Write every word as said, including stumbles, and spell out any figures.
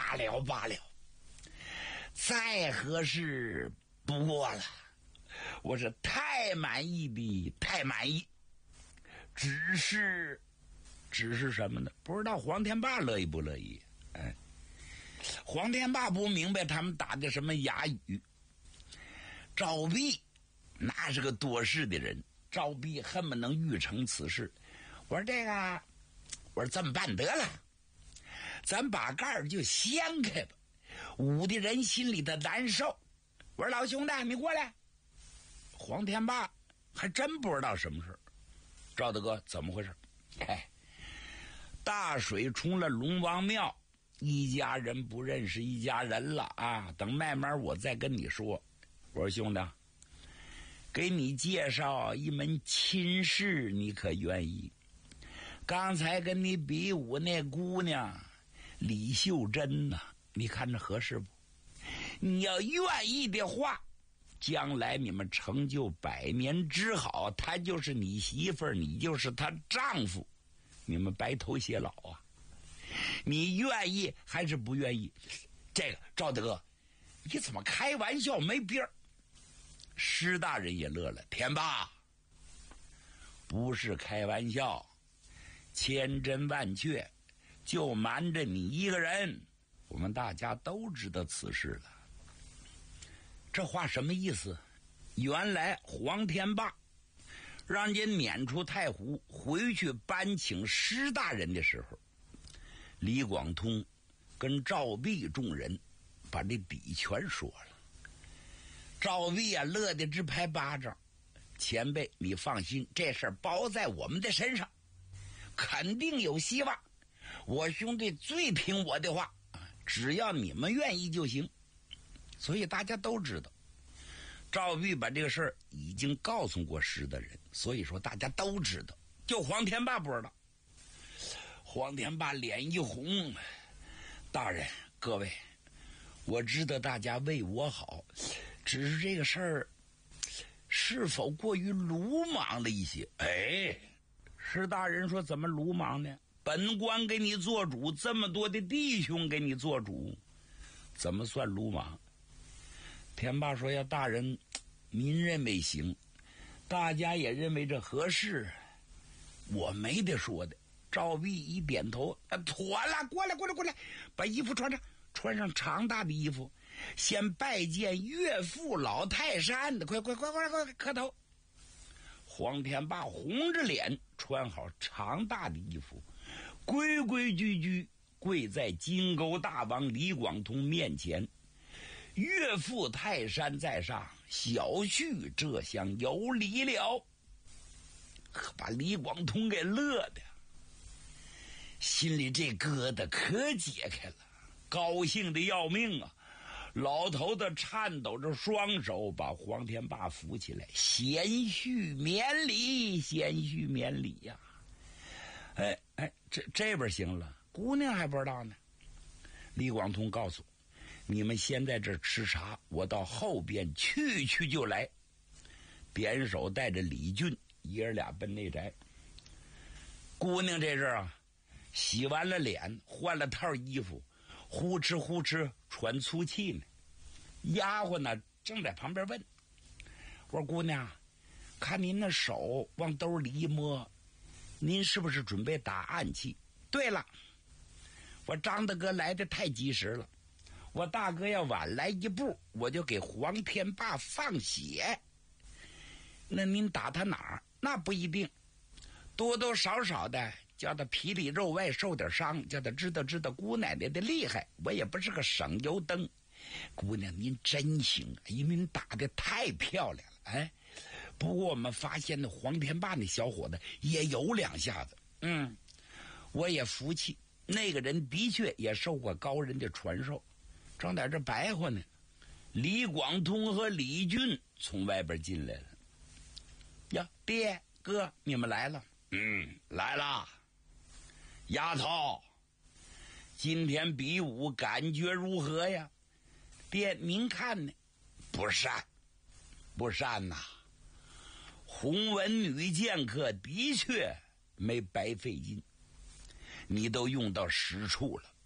罢了罢了，再合适不过了。我是太满意的，太满意。只是，只是什么呢？不知道黄天霸乐意不乐意？哎，黄天霸不明白他们打的什么哑语。赵弼那是个多事的人，赵弼恨不能预成此事。我说这个，我说这么办得了，咱把盖儿就掀开吧，捂的人心里的难受。我说老兄弟，你过来。黄天霸还真不知道什么事。赵大哥怎么回事？哎，大水冲了龙王庙，一家人不认识一家人了啊！等慢慢我再跟你说。我说兄弟，给你介绍一门亲事，你可愿意？刚才跟你比武那姑娘李秀珍呐、啊，你看着合适不？你要愿意的话，将来你们成就百年之好，她就是你媳妇儿，你就是她丈夫，你们白头偕老啊！你愿意还是不愿意？这个赵大哥，你怎么开玩笑没边儿？施大人也乐了，天霸，不是开玩笑，千真万确，就瞒着你一个人，我们大家都知道此事了。这话什么意思？原来黄天霸让人撵出太湖，回去搬请施大人的时候，李广通跟赵弼众人把这底全说了。赵弼啊，乐得直拍巴掌。前辈，你放心，这事儿包在我们的身上，肯定有希望。我兄弟最听我的话，只要你们愿意就行。所以大家都知道，赵弼把这个事儿已经告诉过施大人，所以说大家都知道，就黄天霸不知道。黄天霸脸一红，大人各位，我知道大家为我好，只是这个事儿是否过于鲁莽了一些？哎，施大人说怎么鲁莽呢？本官给你做主，这么多的弟兄给你做主，怎么算鲁莽？天霸说呀，大人您认为行，大家也认为这合适，我没得说的。赵弼一点头，啊，妥了，过来过来过来，把衣服穿上，穿上长大的衣服，先拜见岳父老泰山的，快快快快快磕头。黄天霸红着脸穿好长大的衣服，规规矩矩跪在金钩大王李广通面前。岳父泰山在上，小婿这厢有礼了。把李广通给乐的，心里这疙瘩可解开了，高兴的要命啊！老头子颤抖着双手把黄天霸扶起来，贤婿免礼，贤婿免礼呀、啊！哎哎，这这边行了，姑娘还不知道呢。李广通告诉你们先在这儿吃茶，我到后边去去就来。点手带着李俊爷儿俩奔内宅。姑娘这阵儿啊，洗完了脸，换了套衣服，呼哧呼哧喘粗气呢。丫鬟呢正在旁边问：“我说姑娘，看您那手往兜里一摸，您是不是准备打暗器？”对了，我张大哥来的太及时了，我大哥要晚来一步，我就给黄天霸放血。那您打他哪儿？那不一定，多多少少的叫他皮里肉外受点伤，叫他知道知道姑奶奶的厉害。我也不是个省油灯，姑娘您真行，因为您打得太漂亮了。哎，不过我们发现那黄天霸那小伙子也有两下子，嗯，我也服气，那个人的确也受过高人的传授。正在这白话呢，李广通和李俊从外边进来了。呀，爹哥，你们来了。嗯，来了。丫头，今天比武感觉如何呀？爹您看呢？不善，不善呐、啊。洪文女剑客的确没白费劲，你都用到实处了。